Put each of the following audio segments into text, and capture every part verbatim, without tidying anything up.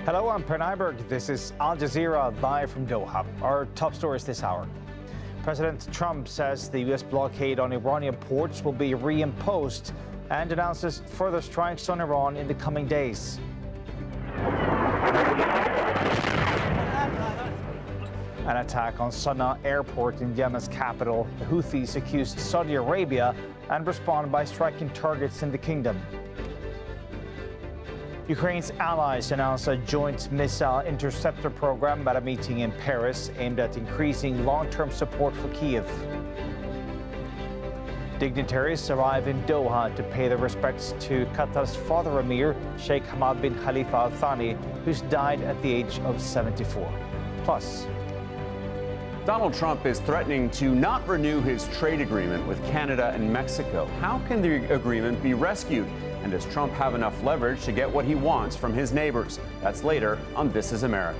Hello, I'm Per Nyberg. This is Al Jazeera live from Doha. Our top stories this hour. President Trump says the U S blockade on Iranian ports will be reimposed and announces further strikes on Iran in the coming days. An attack on Sana'a airport in Yemen's capital. The Houthis accused Saudi Arabia and respond by striking targets in the kingdom. Ukraine's allies announced a joint missile interceptor program at a meeting in Paris aimed at increasing long-term support for Kyiv. Dignitaries arrive in Doha to pay their respects to Qatar's father emir, Sheikh Hamad bin Khalifa Al Thani, who's died at the age of seventy-four. Plus, Donald Trump is threatening to not renew his trade agreement with Canada and Mexico. How can the agreement be rescued? And does Trump have enough leverage to get what he wants from his neighbors? That's later on This Is America.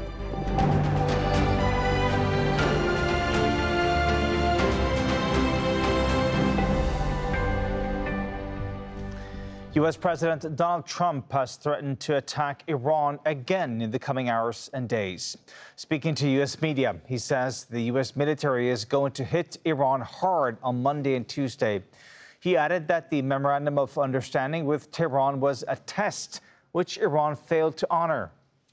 U S President Donald Trump has threatened to attack Iran again in the coming hours and days. Speaking to U S media, he says the U S military is going to hit Iran hard on Monday and Tuesday. He added that the memorandum of understanding with Tehran was a test which Iran failed to honor.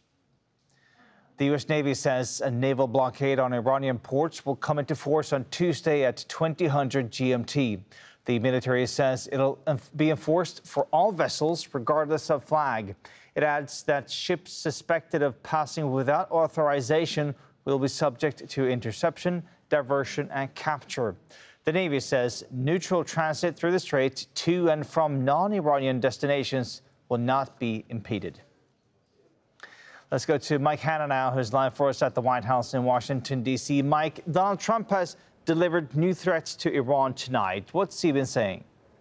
The U S Navy says a naval blockade on Iranian ports will come into force on Tuesday at twenty hundred G M T. The military says it'll be enforced for all vessels, regardless of flag. It adds that ships suspected of passing without authorization will be subject to interception, diversion, and capture. The Navy says neutral transit through the strait to and from non-Iranian destinations will not be impeded. Let's go to Mike Hanna now, who's live for us at the White House in Washington, D C Mike, Donald Trump has delivered new threats to Iran tonight. What's he been saying?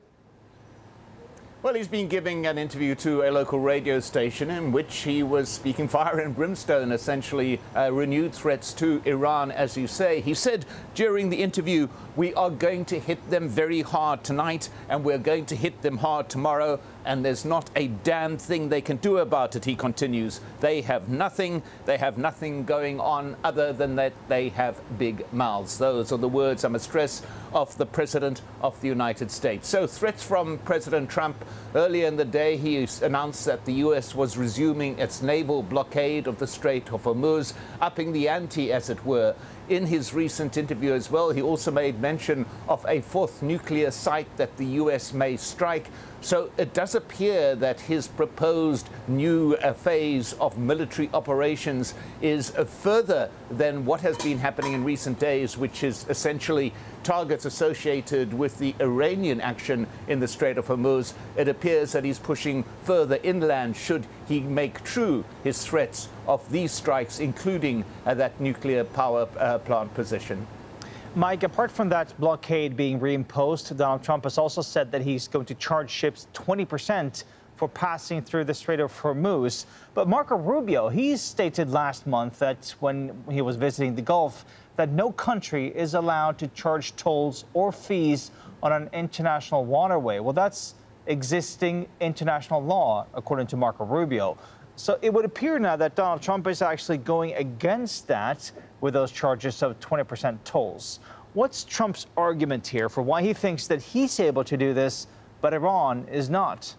Well, he's been giving an interview to a local radio station in which he was speaking fire and brimstone, essentially uh, renewed threats to Iran, as you say. He said during the interview, we are going to hit them very hard tonight and we're going to hit them hard tomorrow. And there's not a damn thing they can do about it, he continues. They have nothing. They have nothing going on other than that they have big mouths. Those are the words, I must stress, of the President of the United States. So threats from President Trump. Earlier in the day, he announced that the U S was resuming its naval blockade of the Strait of Hormuz, upping the ante, as it were. In his recent interview as well, he also made mention of a fourth nuclear site that the U S may strike. So it does appear that his proposed new uh, phase of military operations is uh, further than what has been happening in recent days, which is essentially targets associated with the Iranian action in the Strait of Hormuz. It appears that he's pushing further inland should he make true his threats of these strikes, including uh, that nuclear power uh, plant position. Mike, apart from that blockade being reimposed, Donald Trump has also said that he's going to charge ships twenty percent for passing through the Strait of Hormuz. But Marco Rubio, he stated last month that when he was visiting the Gulf, that no country is allowed to charge tolls or fees on an international waterway. Well, that's existing international law, according to Marco Rubio. So it would appear now that Donald Trump is actually going against that with those charges of twenty percent tolls. What's Trump's argument here for why he thinks that he's able to do this, but Iran is not?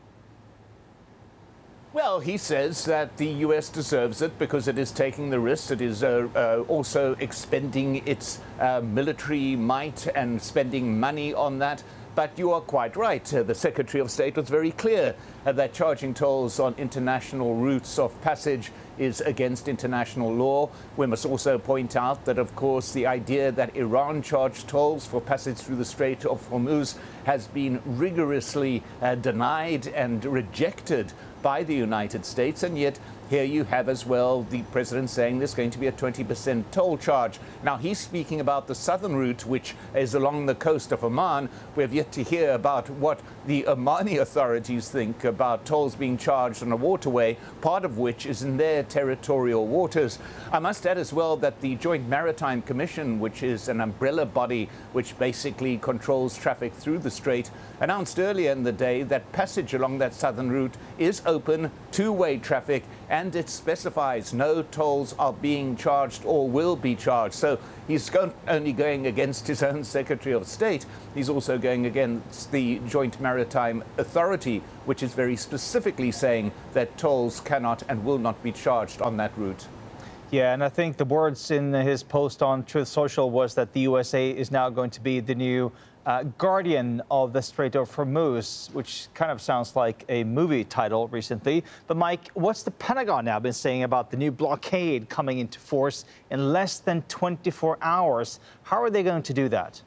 Well, he says that the U S deserves it because it is taking the risk. It is uh, uh, also expending its uh, military might and spending money on that. But you are quite right. Uh, the Secretary of State was very clear uh, that charging tolls on international routes of passage is against international law. We must also point out that, of course, the idea that Iran charged tolls for passage through the Strait of Hormuz has been rigorously uh, denied and rejected by the United States, and yet here you have as well the president saying there's going to be a twenty percent toll charge. Now, he's speaking about the southern route, which is along the coast of Oman. We have yet to hear about what the Omani authorities think about tolls being charged on a waterway, part of which is in their territorial waters. I must add as well that the Joint Maritime Commission, which is an umbrella body which basically controls traffic through the strait, announced earlier in the day that passage along that southern route is open, two-way traffic, and it specifies no tolls are being charged or will be charged. So he's go- only going against his own Secretary of State, he's also going against the Joint Maritime Authority, which is very specifically saying that tolls cannot and will not be charged on that route. Yeah, and I think the words in his post on Truth Social was that the U S A is now going to be the new uh, guardian of the Strait of Hormuz, which kind of sounds like a movie title recently. But Mike, what's the Pentagon now been saying about the new blockade coming into force in less than twenty-four hours? How are they going to do that?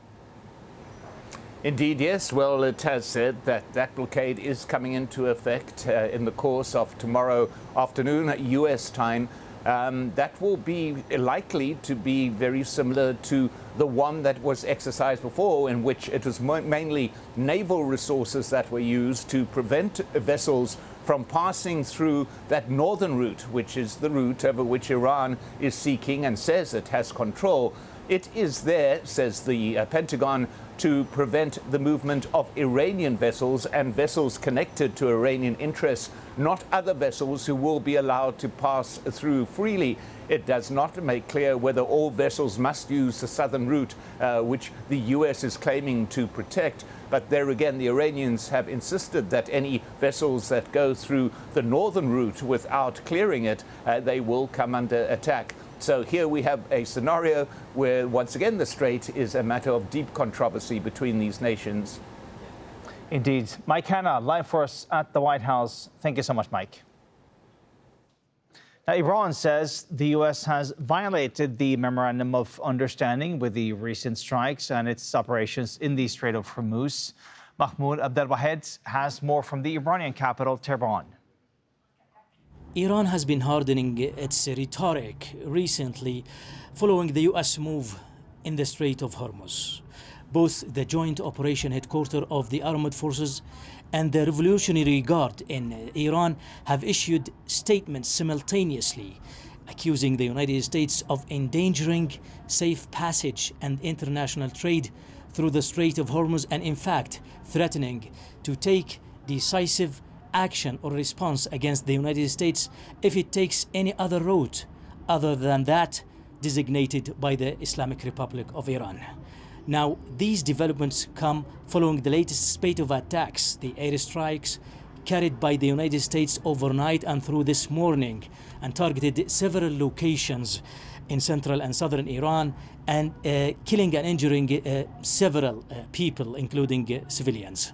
Indeed, yes. Well, it has said that that blockade is coming into effect uh, in the course of tomorrow afternoon, U S time. Um, that will be likely to be very similar to the one that was exercised before, in which it was mo- mainly naval resources that were used to prevent vessels from passing through that northern route, which is the route over which Iran is seeking and says it has control. It is there, says the uh, Pentagon, to prevent the movement of Iranian vessels and vessels connected to Iranian interests, not other vessels who will be allowed to pass through freely. It does not make clear whether all vessels must use the southern route, uh, which the U S is claiming to protect. But there again, the Iranians have insisted that any vessels that go through the northern route without clearing it, uh, they will come under attack. So here we have a scenario where, once again, the strait is a matter of deep controversy between these nations. Indeed. Mike Hanna, live for us at the White House. Thank you so much, Mike. Now, Iran says the U S has violated the Memorandum of Understanding with the recent strikes and its operations in the Strait of Hormuz. Mahmoud Abdelwahed has more from the Iranian capital, Tehran. Iran has been hardening its rhetoric recently following the U S move in the Strait of Hormuz. Both the Joint Operation Headquarters of the Armed Forces and the Revolutionary Guard in Iran have issued statements simultaneously, accusing the United States of endangering safe passage and international trade through the Strait of Hormuz, and in fact threatening to take decisive action or response against the United States if it takes any other route other than that designated by the Islamic Republic of Iran. Now, these developments come following the latest spate of attacks, the airstrikes carried by the United States overnight and through this morning, and targeted several locations in central and southern Iran, and uh, killing and injuring uh, several uh, people, including uh, civilians.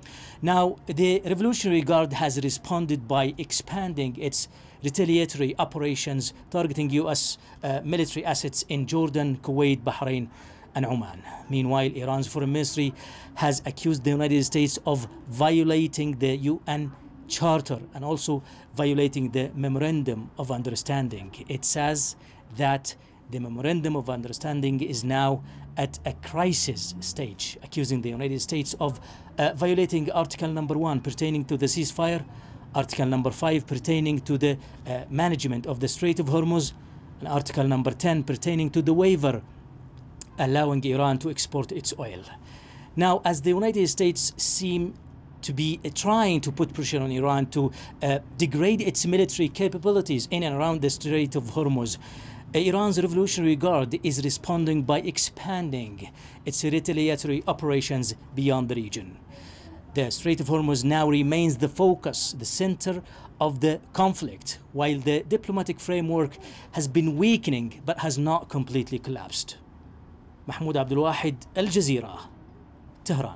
Now, the Revolutionary Guard has responded by expanding its retaliatory operations targeting U S uh, military assets in Jordan, Kuwait, Bahrain, and Oman. Meanwhile, Iran's foreign ministry has accused the United States of violating the U N Charter and also violating the Memorandum of Understanding. It says that the Memorandum of Understanding is now at a crisis stage, accusing the United States of uh, violating Article number one pertaining to the ceasefire, Article number five pertaining to the uh, management of the Strait of Hormuz, and Article number ten pertaining to the waiver allowing Iran to export its oil. Now, as the United States seem to be uh, trying to put pressure on Iran to uh, degrade its military capabilities in and around the Strait of Hormuz, Iran's Revolutionary Guard is responding by expanding its retaliatory operations beyond the region. The Strait of Hormuz now remains the focus, the center of the conflict, while the diplomatic framework has been weakening but has not completely collapsed. Mahmoud Abdelwahed, Al Jazeera, Tehran.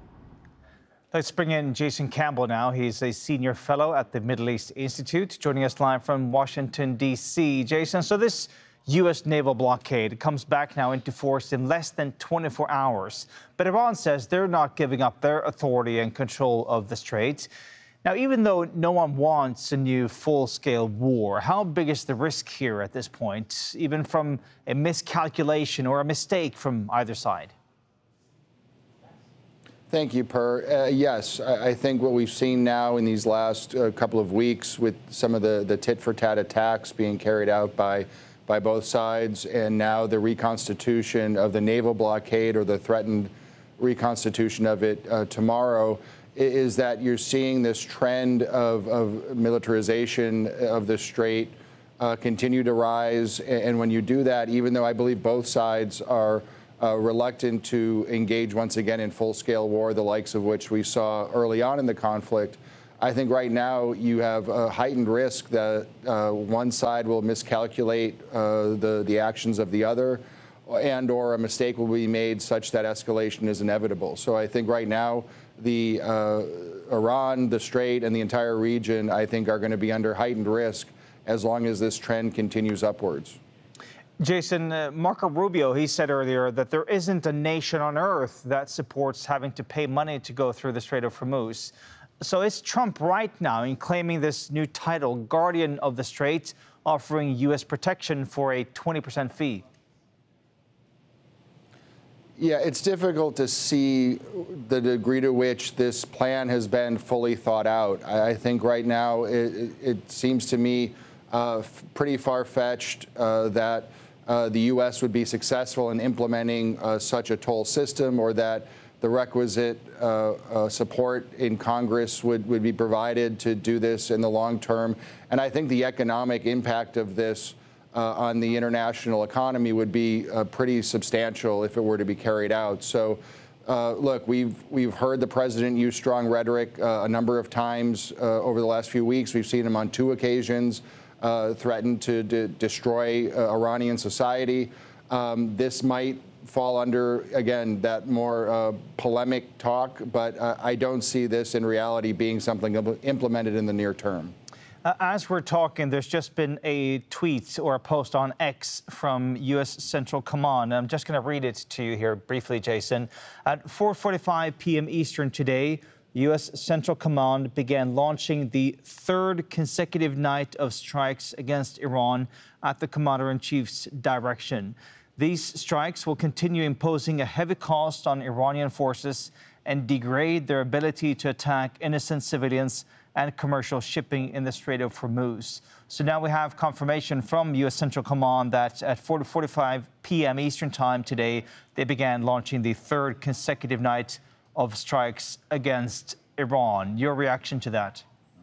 Let's bring in Jason Campbell now. He's a senior fellow at the Middle East Institute, joining us live from Washington, D C Jason, so this U S naval blockade comes back now into force in less than twenty-four hours. But Iran says they're not giving up their authority and control of the strait. Now, even though no one wants a new full-scale war, how big is the risk here at this point, even from a miscalculation or a mistake from either side? Thank you, Per. Uh, yes, I, I think what we've seen now in these last uh, couple of weeks with some of the, the tit-for-tat attacks being carried out by, by both sides, and now the reconstitution of the naval blockade or the threatened reconstitution of it uh, tomorrow, is that you're seeing this trend of, of militarization of the Strait uh, continue to rise. And when you do that, even though I believe both sides are Uh, reluctant to engage once again in full-scale war, the likes of which we saw early on in the conflict, I think right now you have a heightened risk that uh, one side will miscalculate uh, the, the actions of the other, and or a mistake will be made such that escalation is inevitable. So I think right now the uh, Iran, the Strait, and the entire region, I think, are going to be under heightened risk as long as this trend continues upwards. Jason, uh, Marco Rubio, he said earlier that there isn't a nation on earth that supports having to pay money to go through the Strait of Hormuz. So is Trump right now in claiming this new title, Guardian of the Strait, offering U S protection for a twenty percent fee? Yeah, it's difficult to see the degree to which this plan has been fully thought out. I, I think right now it, it seems to me uh, pretty far-fetched uh, that Uh, the U S would be successful in implementing uh, such a toll system, or that the requisite uh, uh, support in Congress would, would be provided to do this in the long term. And I think the economic impact of this uh, on the international economy would be uh, pretty substantial if it were to be carried out. So, uh, look, we've, we've heard the president use strong rhetoric uh, a number of times uh, over the last few weeks. We've seen him on two occasions Uh, threatened to de destroy uh, Iranian society. Um, this might fall under, again, that more uh, polemic talk, but uh, I don't see this in reality being something implemented in the near term. Uh, as we're talking, there's just been a tweet or a post on X from U S Central Command. I'm just going to read it to you here briefly, Jason. At four forty-five p m Eastern today, U S Central Command began launching the third consecutive night of strikes against Iran at the Commander-in-Chief's direction. These strikes will continue imposing a heavy cost on Iranian forces and degrade their ability to attack innocent civilians and commercial shipping in the Strait of Hormuz. So now we have confirmation from U S Central Command that at four forty-five p m Eastern Time today, they began launching the third consecutive night of strikes against Iran. Your reaction to that?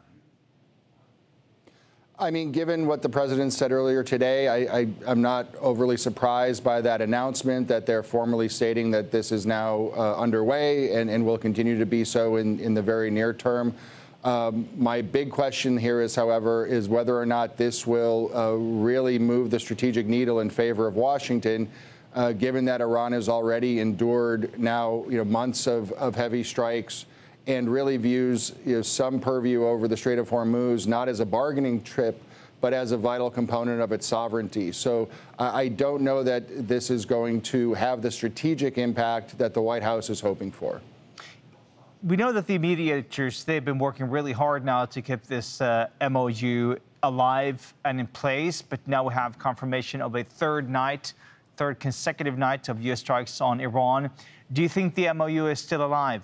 I mean, given what the president said earlier today, I, I, I'm not overly surprised by that announcement that they're formally stating that this is now uh, underway and, and will continue to be so in, in the very near term. Um, my big question here is, however, is whether or not this will uh, really move the strategic needle in favor of Washington, Uh, given that Iran has already endured now, you know, months of, of heavy strikes, and really views, you know, some purview over the Strait of Hormuz not as a bargaining chip, but as a vital component of its sovereignty. So uh, I don't know that this is going to have the strategic impact that the White House is hoping for. We know that the mediators, they've been working really hard now to keep this uh, M O U alive and in place, but now we have confirmation of a third night third consecutive night of U S strikes on Iran. Do you think the M O U is still alive?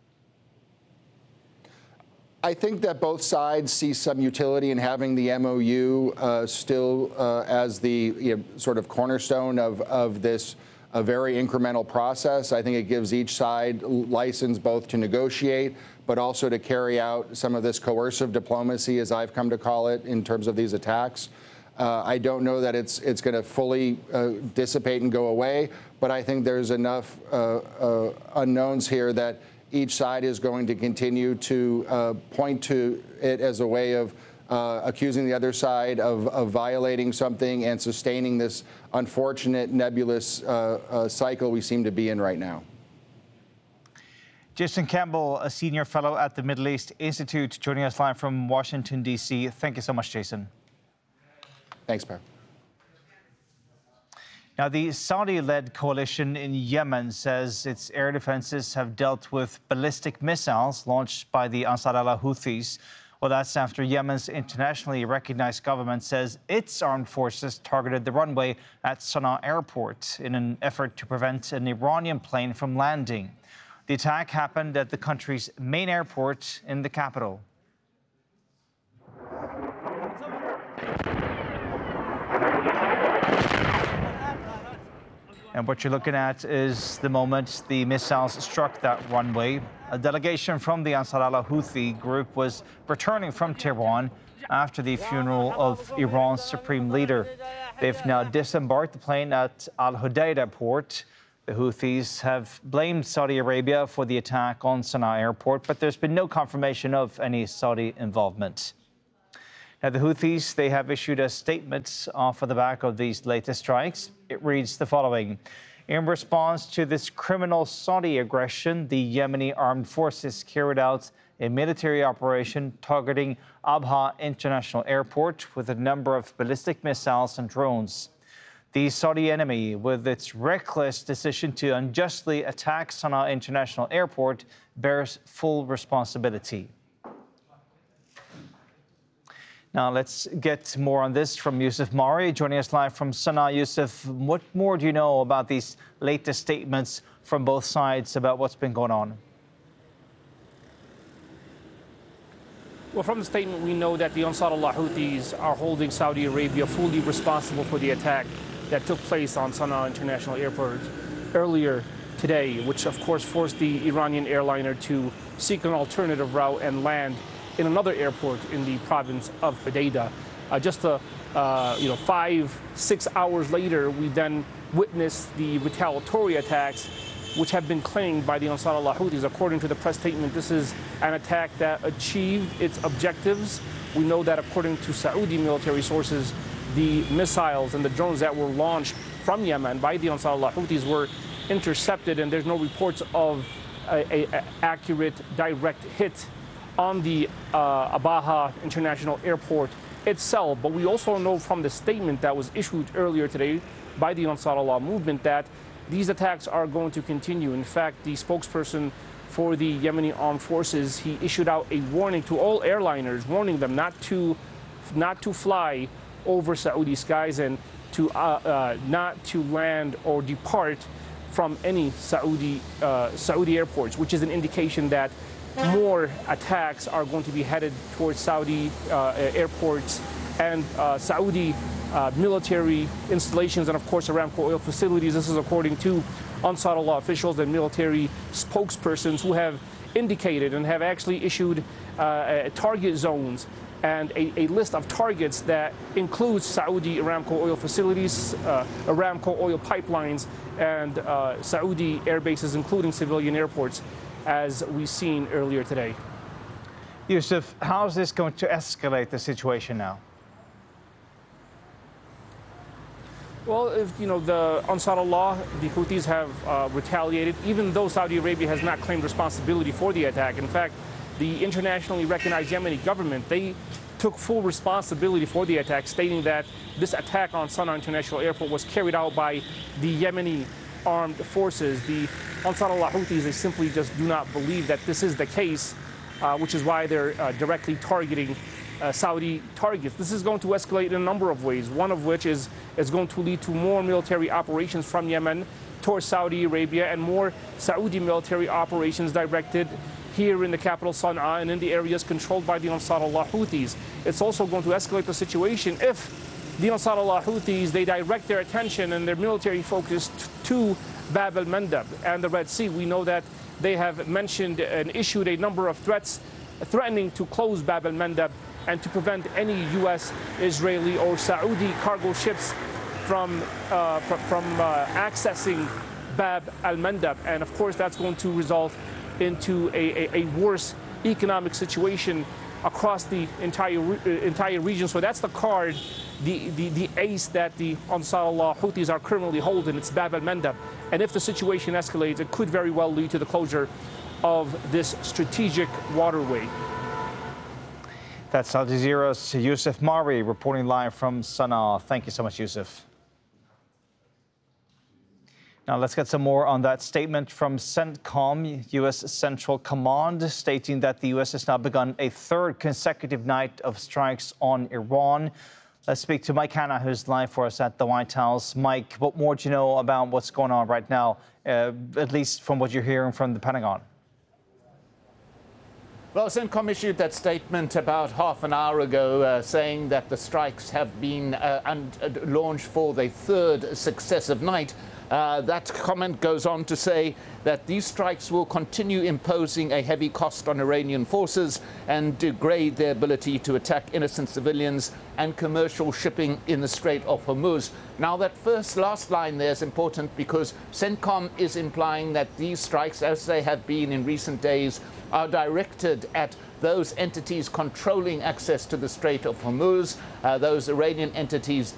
I think that both sides see some utility in having the M O U uh, still uh, as the you know, sort of cornerstone of, of this a very incremental process. I think it gives each side license both to negotiate, but also to carry out some of this coercive diplomacy, as I've come to call it, in terms of these attacks. Uh, I don't know that it's it's going to fully uh, dissipate and go away, but I think there's enough uh, uh, unknowns here that each side is going to continue to uh, point to it as a way of uh, accusing the other side of, of violating something and sustaining this unfortunate nebulous uh, uh, cycle we seem to be in right now. Jason Campbell, a senior fellow at the Middle East Institute, joining us live from Washington, D C. Thank you so much, Jason. Thanks, Per. Now, the Saudi-led coalition in Yemen says its air defenses have dealt with ballistic missiles launched by the Ansar Allah Houthis. Well, that's after Yemen's internationally recognized government says its armed forces targeted the runway at Sana'a airport in an effort to prevent an Iranian plane from landing. The attack happened at the country's main airport in the capital. And what you're looking at is the moment the missiles struck that runway. A delegation from the Ansar Allah Houthi group was returning from Tehran after the funeral of Iran's supreme leader. They've now disembarked the plane at Al Hudaydah port. The Houthis have blamed Saudi Arabia for the attack on Sana'a airport, but there's been no confirmation of any Saudi involvement. Now, the Houthis, they have issued a statement off of the back of these latest strikes. It reads the following. In response to this criminal Saudi aggression, the Yemeni armed forces carried out a military operation targeting Abha International Airport with a number of ballistic missiles and drones. The Saudi enemy, with its reckless decision to unjustly attack Sana'a International Airport, bears full responsibility. Now, let's get more on this from Yusuf Mari, joining us live from Sana'a. Yusuf, what more do you know about these latest statements from both sides about what's been going on? Well, from the statement, we know that the Ansar Allah Houthis are holding Saudi Arabia fully responsible for the attack that took place on Sana'a International Airport earlier today, which of course forced the Iranian airliner to seek an alternative route and land in another airport in the province of Hudaydah. Uh, just a, uh, you know, five, six hours later, we then witnessed the retaliatory attacks, which have been claimed by the Ansar Allah Houthis. According to the press statement, this is an attack that achieved its objectives. We know that according to Saudi military sources, the missiles and the drones that were launched from Yemen by the Ansar Allah Houthis were intercepted, and there's no reports of a, a, a accurate direct hit on the uh, Abha International Airport itself. But we also know from the statement that was issued earlier today by the Ansar Allah movement that these attacks are going to continue. In fact, the spokesperson for the Yemeni armed forces, he issued out a warning to all airliners, warning them not to, not to fly over Saudi skies and to uh, uh, not to land or depart from any Saudi uh, Saudi airports, which is an indication that more attacks are going to be headed towards Saudi uh, airports and uh, Saudi uh, military installations and, of course, Aramco oil facilities. This is according to Ansar Allah officials and military spokespersons who have indicated and have actually issued uh, target zones and a, a list of targets that includes Saudi Aramco oil facilities, uh, Aramco oil pipelines, and uh, Saudi air bases, including civilian airports, as we've seen earlier today. Yusuf, how is this going to escalate the situation now? Well, if, you know, the Ansar Allah, the Houthis have uh, retaliated, even though Saudi Arabia has not claimed responsibility for the attack. In fact, the internationally recognized Yemeni government, they took full responsibility for the attack, stating that this attack on Sana'a International Airport was carried out by the Yemeni armed forces. The Ansar Allah Houthis, they simply just do not believe that this is the case, uh, which is why they're uh, directly targeting uh, Saudi targets. This is going to escalate in a number of ways, one of which is, is going to lead to more military operations from Yemen towards Saudi Arabia and more Saudi military operations directed here in the capital Sana'a and in the areas controlled by the Ansar Allah Houthis. It's also going to escalate the situation if the Ansar Allah Houthis, they direct their attention and their military focus to Bab al-Mandab and the Red Sea. We know that they have mentioned and issued a number of threats threatening to close Bab al-Mandab and to prevent any U S, Israeli, or Saudi cargo ships from, uh, from, from uh, accessing Bab al-Mandab. And of course, that's going to result into a, a, a worse economic situation across the entire uh, entire region. So that's the card, the, the, the ace that the Ansar Allah Houthis are currently holding. It's Bab al-Mandab. And if the situation escalates, it could very well lead to the closure of this strategic waterway. That's Al Jazeera's Yusuf Mari reporting live from Sana'a. Thank you so much, Yusuf. Now let's get some more on that statement from CENTCOM, U S Central Command, stating that the U S has now begun a third consecutive night of strikes on Iran. Let's speak to Mike Hanna, who's live for us at the White House. Mike, what more do you know about what's going on right now, uh, at least from what you're hearing from the Pentagon? Well, CENTCOM issued that statement about half an hour ago uh, saying that the strikes have been uh, un- uh, launched for the third successive night. Uh, that comment goes on to say that these strikes will continue imposing a heavy cost on Iranian forces and degrade their ability to attack innocent civilians and commercial shipping in the Strait of Hormuz. Now, that first last line there is important because CENTCOM is implying that these strikes, as they have been in recent days, are directed at those entities controlling access to the Strait of Hormuz, uh, those Iranian entities